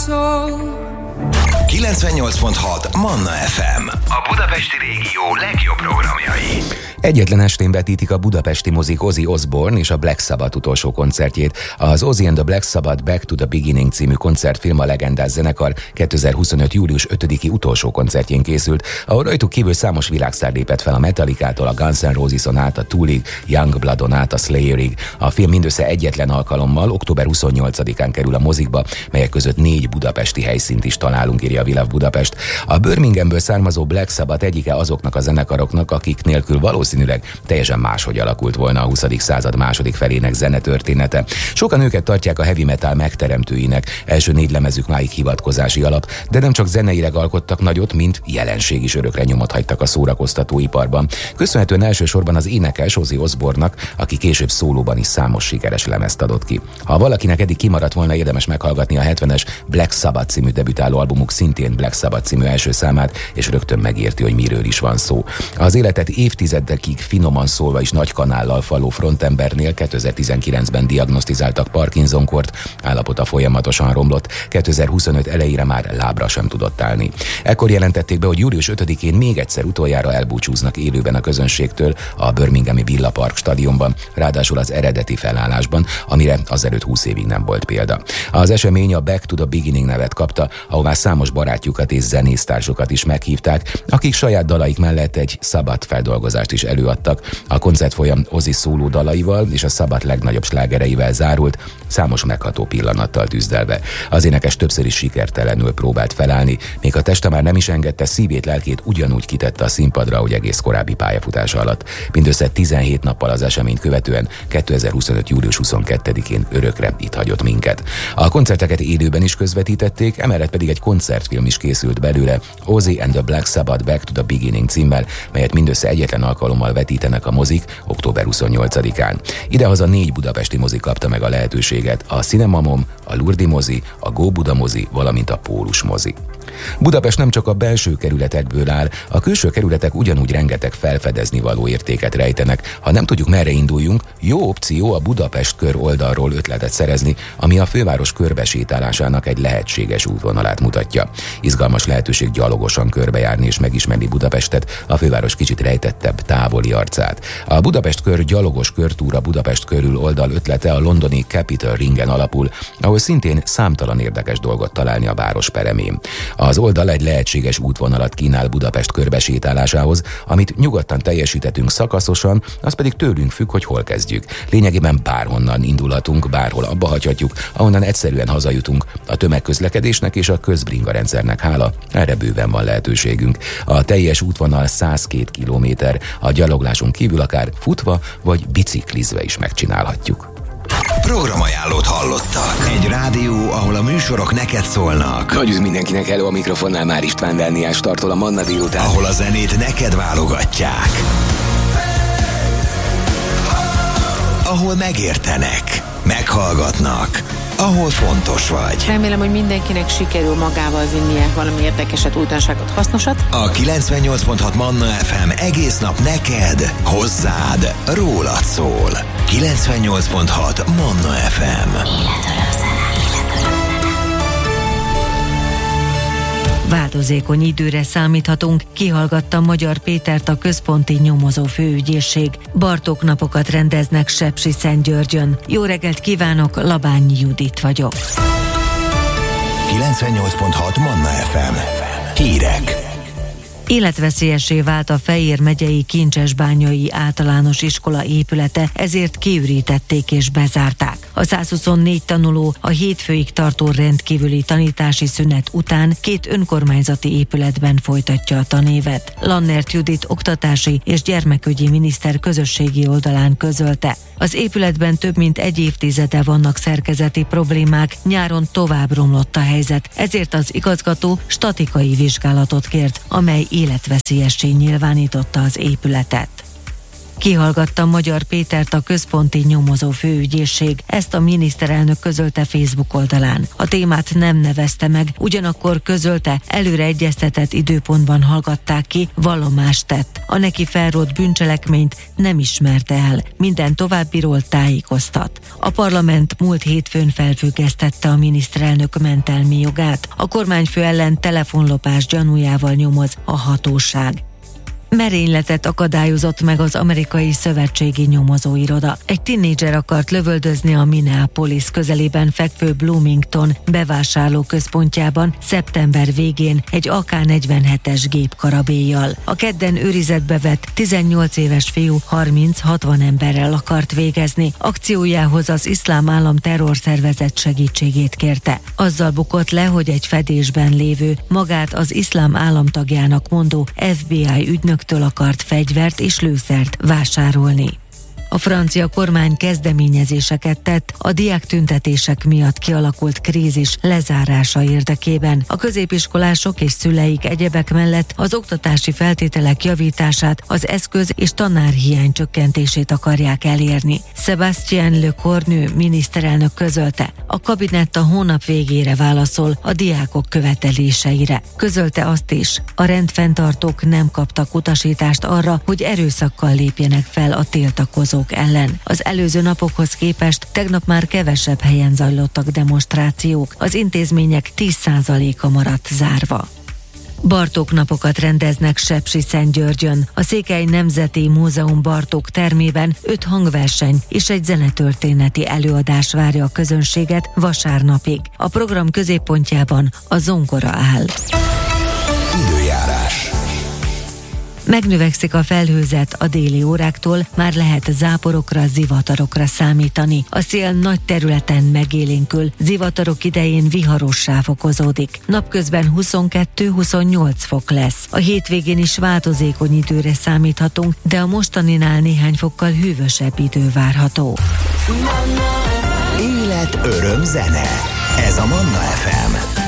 soul. 98.6 Manna FM. A budapesti régió legjobb programjai. Egyetlen estén vetítik a budapesti mozik Ozzy Osbourne és a Black Sabbath utolsó koncertjét. Az Ozzy and the Black Sabbath Back to the Beginning című koncertfilm a legendás zenekar 2025. július 5-i utolsó koncertjén készült, ahol rajtuk kívül számos világsztár lépett fel a Metallicától a Guns N' Roses-on át a Toolig, Youngbloodon át a Slayerig. A film mindössze egyetlen alkalommal, október 28-án kerül a mozikba, melyek között 4 budapesti helyszínt is találunk, írja a Világ Budapest. A Birminghamből származó Black Sabbath egyike azoknak a zenekaroknak, akik nélkül valószínűleg teljesen máshogy alakult volna a 20. század második felének zenetörténete. Sokan őket tartják a heavy metal megteremtőinek, első 4 lemezük máig hivatkozási alap, de nem csak zeneileg alkottak nagyot, mint jelenség is örökre nyomot hagytak a szórakoztatóiparban. Köszönhetően elsősorban az énekes Ozzy Osbourne-nak, aki később szólóban is számos sikeres lemezt adott ki. Ha valakinek eddig kimaradt volna, érdemes meghallgatni a 70-es Black Sabbath című debütáló albumuk szintén Black Sabbath című első számát, és rögtön megérti, hogy miről is van szó. Az életet évtizedekig finoman szólva is nagy kanállal faló frontembernél 2019-ben diagnosztizáltak Parkinson-kort, állapota folyamatosan romlott, 2025 elejére már lábra sem tudott állni. Ekkor jelentették be, hogy július 5-én még egyszer utoljára elbúcsúznak élőben a közönségtől a Birminghami Villa Park stadionban, ráadásul az eredeti felállásban, amire azelőtt 20 évig nem volt példa. Az esemény a Back to the Beginning nevet kapta, ahová számos barátjukat és zenésztársokat is meghívták, akik saját dalaik mellett egy Sabbath feldolgozást is előadtak. A koncertfolyam Ozzy szóló dalaival és a Sabbath legnagyobb slágereivel zárult, számos megható pillanattal tüzdelve. Az énekes többször is sikertelenül próbált felállni, még a teste már nem is engedte, szívét, lelkét ugyanúgy kitette a színpadra, ahogy egész korábbi pályafutása alatt. Mindössze 17 nappal az eseményt követően 2025. július 22-én örökre itt hagyott minket. A koncerteket élőben is közvetítették, emellett pedig egy koncertfilm is készült belőle, Ozzy and the Black Sabbath Back to the Beginning címmel, melyet mindössze egyetlen alkalommal vetítenek a mozik október 28-án. Idehaza 4 budapesti mozi kapta meg a lehetőséget, a Cinemamom, a Lurdi mozi, a Go Buda mozi, valamint a Pólus mozi. Budapest nem csak a belső kerületekből áll, a külső kerületek ugyanúgy rengeteg felfedezni való értéket rejtenek. Ha nem tudjuk, merre induljunk, jó opció a Budapest kör oldalról ötletet szerezni, ami a főváros körbesétálásának egy lehetséges útvonalát mutatja. Izgalmas lehetőség gyalogosan körbejárni és megismerni Budapestet, a főváros kicsit rejtettebb, távoli arcát. A Budapest kör gyalogos körtúra Budapest körül oldal ötlete a londoni Capitol Ringen alapul, ahol szintén számtalan érdekes dolgot találni a város peremén. Az oldal egy lehetséges útvonalat kínál Budapest körbesétálásához, amit nyugodtan teljesíthetünk szakaszosan, az pedig tőlünk függ, hogy hol kezdjük. Lényegében bárhonnan indulhatunk, bárhol abba hagyhatjuk, ahonnan egyszerűen hazajutunk. A tömegközlekedésnek és a közbringa rendszernek hála, erre bőven van lehetőségünk. A teljes útvonal 102 kilométer, a gyalogláson kívül akár futva vagy biciklizve is megcsinálhatjuk. Programajánlót hallottak. Egy rádió, ahol a műsorok neked szólnak. Nagy üz mindenkinek, hello, a mikrofonnál már István Dániás tartol a Manna délután. Ahol a zenét neked válogatják. Ahol megértenek, meghallgatnak, ahol fontos vagy. Remélem, hogy mindenkinek sikerül magával vinnie valami érdekeset, újdonságot, hasznosat. A 98.6 Manna FM egész nap neked, hozzád, rólad szól. 98.6 Manna FM. Változékony időre számíthatunk, kihallgatta Magyar Pétert a Központi Nyomozó Főügyészség. Bartók napokat rendeznek Sepsiszentgyörgyön. Jó reggelt kívánok, Labányi Judit vagyok. 98.6 Manna FM. Hírek. Életveszélyessé vált a Fejér megyei Kincsesbányai általános iskola épülete, ezért kiürítették és bezárták. A 124 tanuló a hétfőig tartó rendkívüli tanítási szünet után 2 önkormányzati épületben folytatja a tanévet. Lannert Judit oktatási és gyermekügyi miniszter közösségi oldalán közölte. Az épületben több mint 1 évtizede vannak szerkezeti problémák, nyáron tovább romlott a helyzet, ezért az igazgató statikai vizsgálatot kért, amely életveszélyessé nyilvánította az épületet. Kihallgatta Magyar Pétert a központi nyomozó főügyészség. Ezt a miniszterelnök közölte Facebook oldalán. A témát nem nevezte meg, ugyanakkor közölte, előre egyeztetett időpontban hallgatták ki, vallomást tett. A neki felrótt bűncselekményt nem ismerte el. Minden továbbiról tájékoztat. A parlament múlt hétfőn felfüggesztette a miniszterelnök mentelmi jogát. A kormányfő ellen telefonlopás gyanújával nyomoz a hatóság. Merényletet akadályozott meg az amerikai szövetségi nyomozóiroda. Egy tinédzser akart lövöldözni a Minneapolis közelében fekvő Bloomington bevásárlóközpontjában szeptember végén egy AK-47-es gépkarabéllyal. A kedden őrizetbe vett 18 éves fiú 30-60 emberrel akart végezni. Akciójához az Iszlám Állam terrorszervezet segítségét kérte. Azzal bukott le, hogy egy fedésben lévő, magát az Iszlám Állam tagjának mondó FBI ügynök akart fegyvert és lőszert vásárolni. A francia kormány kezdeményezéseket tett a diáktüntetések miatt kialakult krízis lezárása érdekében. A középiskolások és szüleik egyebek mellett az oktatási feltételek javítását, az eszköz- és tanárhiány csökkentését akarják elérni. Sébastien Lecornu miniszterelnök közölte, a kabinett a hónap végére válaszol a diákok követeléseire. Közölte azt is, a rendfenntartók nem kaptak utasítást arra, hogy erőszakkal lépjenek fel a tiltakozók ellen. Az előző napokhoz képest tegnap már kevesebb helyen zajlottak demonstrációk, az intézmények 10%-a maradt zárva. Bartók napokat rendeznek Sepsiszentgyörgyön. A Székely Nemzeti Múzeum Bartók termében 5 hangverseny és egy zenetörténeti előadás várja a közönséget vasárnapig. A program középpontjában a zongora áll. Időjárás. Megnövekszik a felhőzet, a déli óráktól már lehet záporokra, zivatarokra számítani. A szél nagy területen megélénkül, zivatarok idején viharossá fokozódik. Napközben 22-28 fok lesz. A hétvégén is változékony időre számíthatunk, de a mostaninál néhány fokkal hűvösebb idő várható. Élet, öröm, zene. Ez a Manna FM.